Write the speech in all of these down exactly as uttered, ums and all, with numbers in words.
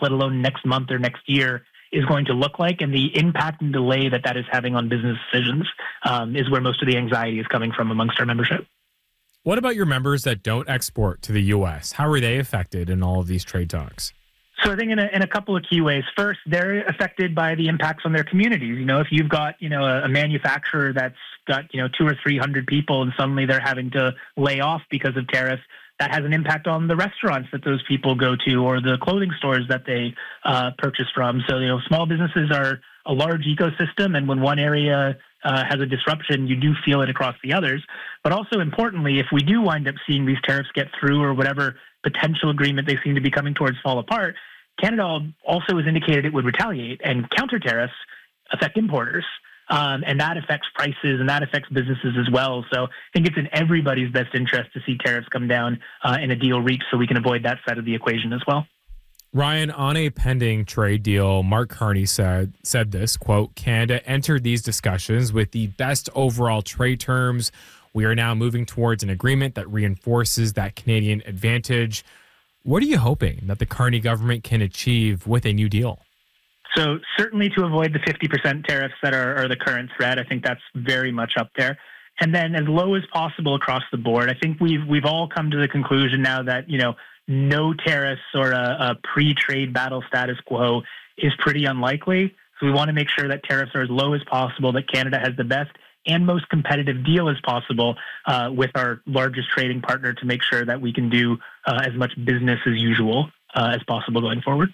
let alone next month or next year, is going to look like, and the impact and delay that that is having on business decisions um, is where most of the anxiety is coming from amongst our membership. What about your members that don't export to the U S? How are they affected in all of these trade talks? So I think in a, in a couple of key ways. First, they're affected by the impacts on their communities. You know, if you've got, you know, a, a manufacturer that's got, you know, two or three hundred people and suddenly they're having to lay off because of tariffs, that has an impact on the restaurants that those people go to or the clothing stores that they uh, purchase from. So, you know, small businesses are a large ecosystem, and when one area uh, has a disruption, you do feel it across the others. But also importantly, if we do wind up seeing these tariffs get through or whatever potential agreement they seem to be coming towards fall apart, Canada also has indicated it would retaliate, and counter tariffs affect importers. Um, and that affects prices and that affects businesses as well. So I think it's in everybody's best interest to see tariffs come down uh, and a deal reached so we can avoid that side of the equation as well. Ryan, on a pending trade deal, Mark Carney said said this, quote, Canada entered these discussions with the best overall trade terms. We are now moving towards an agreement that reinforces that Canadian advantage. What are you hoping that the Carney government can achieve with a new deal? So certainly to avoid the fifty percent tariffs that are, are the current threat, I think that's very much up there. And then as low as possible across the board. I think we've we've all come to the conclusion now that, you know, no tariffs or a, a pre-trade battle status quo is pretty unlikely. So we want to make sure that tariffs are as low as possible, that Canada has the best and most competitive deal as possible uh, with our largest trading partner to make sure that we can do uh, as much business as usual uh, as possible going forward.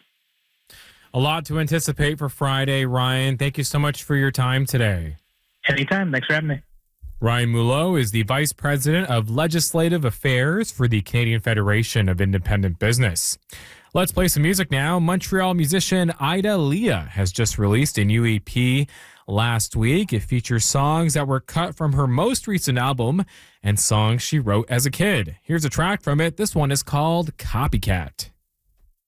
A lot to anticipate for Friday, Ryan. Thank you so much for your time today. Anytime. Thanks for having me. Ryan Mullo is the Vice President of Legislative Affairs for the Canadian Federation of Independent Business. Let's play some music now. Montreal musician Ida Leah has just released a new E P last week. It features songs that were cut from her most recent album and songs she wrote as a kid. Here's a track from it. This one is called Copycat.